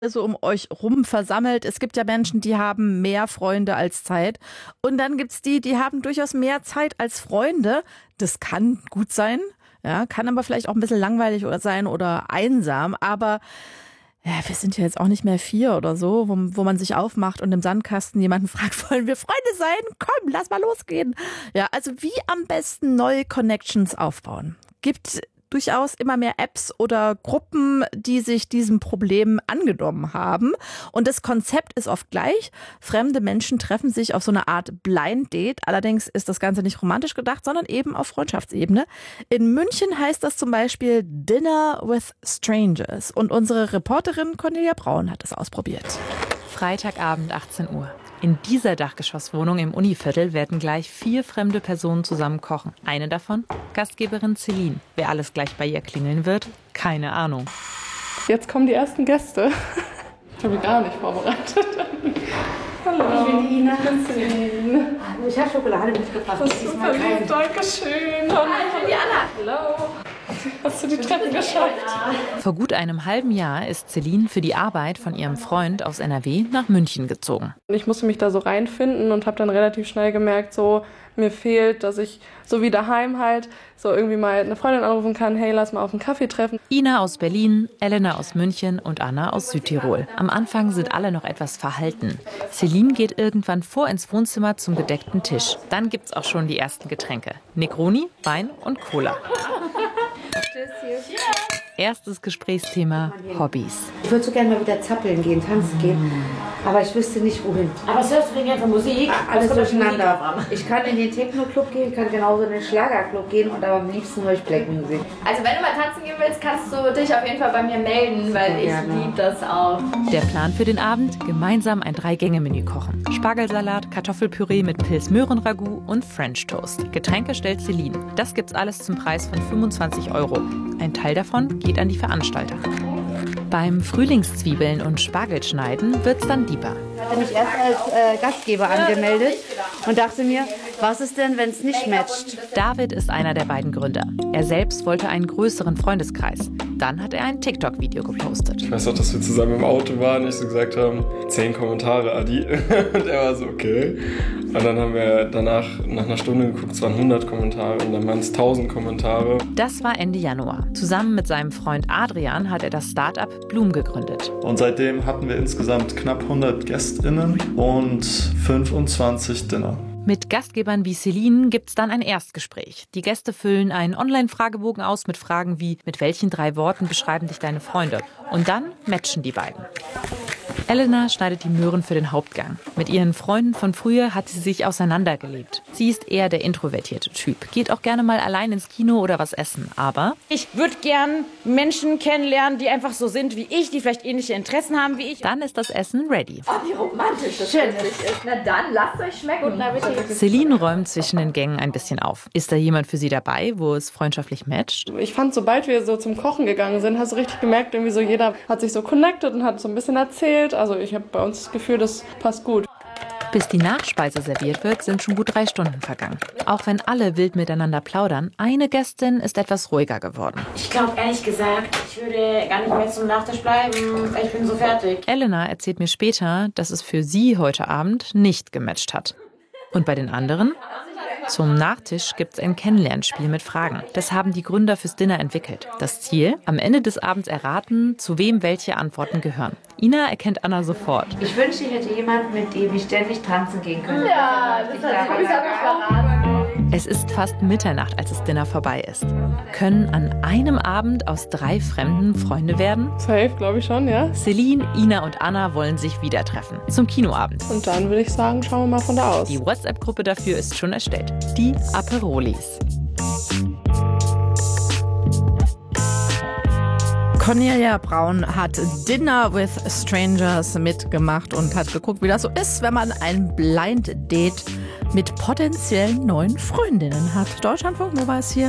so um euch rum versammelt. Es gibt ja Menschen, die haben mehr Freunde als Zeit. Und dann gibt's die haben durchaus mehr Zeit als Freunde. Das kann gut sein, ja, kann aber vielleicht auch ein bisschen langweilig sein oder einsam. Aber ja, wir sind ja jetzt auch nicht mehr 4 oder so, wo man sich aufmacht und im Sandkasten jemanden fragt, wollen wir Freunde sein? Komm, lass mal losgehen. Ja, also wie am besten neue Connections aufbauen? Gibt durchaus immer mehr Apps oder Gruppen, die sich diesem Problem angenommen haben. Und das Konzept ist oft gleich. Fremde Menschen treffen sich auf so eine Art Blind Date. Allerdings ist das Ganze nicht romantisch gedacht, sondern eben auf Freundschaftsebene. In München heißt das zum Beispiel Dinner with Strangers. Und unsere Reporterin Cornelia Braun hat es ausprobiert. Freitagabend 18 Uhr. In dieser Dachgeschosswohnung im Univiertel werden gleich 4 fremde Personen zusammen kochen. Eine davon, Gastgeberin Celine. Wer alles gleich bei ihr klingeln wird, keine Ahnung. Jetzt kommen die ersten Gäste. Ich habe mich gar nicht vorbereitet. Hallo. Ich bin Ina. Ich bin Celine. Hallo, ich habe Schokolade mitgebracht. Das ist super lieb, danke schön. Hallo, ich bin die Anna. Hallo. Hast du die Treppen geschafft? Vor gut einem halben Jahr ist Celine für die Arbeit von ihrem Freund aus NRW nach München gezogen. Ich musste mich da so reinfinden und habe dann relativ schnell gemerkt, so mir fehlt, dass ich so wie daheim halt so irgendwie mal eine Freundin anrufen kann, hey, lass mal auf einen Kaffee treffen. Ina aus Berlin, Elena aus München und Anna aus Südtirol. Am Anfang sind alle noch etwas verhalten. Celine geht irgendwann vor ins Wohnzimmer zum gedeckten Tisch. Dann gibt's auch schon die ersten Getränke. Negroni, Wein und Cola. Erstes Gesprächsthema, Hobbys. Ich würde so gerne mal wieder zappeln gehen, tanzen gehen, aber ich wüsste nicht wohin. Aber was hörst du denn gerne für Musik? Alles durcheinander. Ich kann in den Techno-Club gehen, ich kann genauso in den Schlagerclub gehen und aber am liebsten höre ich Black Music. Also wenn du mal tanzen gehen willst, kannst du dich auf jeden Fall bei mir melden, weil ich liebe das auch. Der Plan für den Abend? Gemeinsam ein 3-Gänge-Menü kochen. Spargelsalat, Kartoffelpüree mit Pilz-Möhren-Ragout und French Toast. Getränke stellt Celine. Das gibt's alles zum Preis von 25 €. Ein Teil davon geht an die Veranstalter. Beim Frühlingszwiebeln und Spargelschneiden wird's dann deeper. Ich hatte mich erst als Gastgeber angemeldet und dachte mir, was ist denn, wenn es nicht matcht? David ist einer der beiden Gründer. Er selbst wollte einen größeren Freundeskreis. Dann hat er ein TikTok-Video gepostet. Ich weiß auch, dass wir zusammen im Auto waren und ich so gesagt haben, 10 Kommentare, Adi. Und er war so, okay. Und dann haben wir danach nach einer Stunde geguckt, es waren 100 Kommentare und dann waren es 1000 Kommentare. Das war Ende Januar. Zusammen mit seinem Freund Adrian hat er das Start-up Bloom gegründet. Und seitdem hatten wir insgesamt knapp 100 GästInnen und 25 Dinner. Mit Gastgebern wie Celine gibt's dann ein Erstgespräch. Die Gäste füllen einen Online-Fragebogen aus mit Fragen wie, mit welchen 3 Worten beschreiben dich deine Freunde? Und dann matchen die beiden. Elena schneidet die Möhren für den Hauptgang. Mit ihren Freunden von früher hat sie sich auseinandergelebt. Sie ist eher der introvertierte Typ, geht auch gerne mal allein ins Kino oder was essen, aber ich würde gern Menschen kennenlernen, die einfach so sind wie ich, die vielleicht ähnliche Interessen haben wie ich. Dann ist das Essen ready. Oh, wie romantisch das plötzlich ist. Na dann, lasst euch schmecken. Guten Appetit. Celine räumt zwischen den Gängen ein bisschen auf. Ist da jemand für sie dabei, wo es freundschaftlich matcht? Ich fand, sobald wir so zum Kochen gegangen sind, hast du richtig gemerkt, irgendwie so jeder hat sich so connected und hat so ein bisschen erzählt. Also ich habe bei uns das Gefühl, das passt gut. Bis die Nachspeise serviert wird, sind schon gut 3 Stunden vergangen. Auch wenn alle wild miteinander plaudern, eine Gästin ist etwas ruhiger geworden. Ich glaube ehrlich gesagt, ich würde gar nicht mehr zum Nachtisch bleiben. Ich bin so fertig. Elena erzählt mir später, dass es für sie heute Abend nicht gematcht hat. Und bei den anderen? Zum Nachtisch gibt's ein Kennenlernspiel mit Fragen. Das haben die Gründer fürs Dinner entwickelt. Das Ziel? Am Ende des Abends erraten, zu wem welche Antworten gehören. Ina erkennt Anna sofort. Ich wünschte, ich hätte jemanden, mit dem ich ständig tanzen gehen könnte. Ja, das hat mich verraten. Es ist fast Mitternacht, als das Dinner vorbei ist. Können an einem Abend aus 3 Fremden Freunde werden? Safe, glaube ich schon, ja. Celine, Ina und Anna wollen sich wieder treffen. Zum Kinoabend. Und dann würde ich sagen, schauen wir mal von da aus. Die WhatsApp-Gruppe dafür ist schon erstellt. Die Aperolis. Cornelia Braun hat Dinner with Strangers mitgemacht und hat geguckt, wie das so ist, wenn man ein Blind Date mit potenziellen neuen Freundinnen hat. Deutschlandfunk Nova ist hier.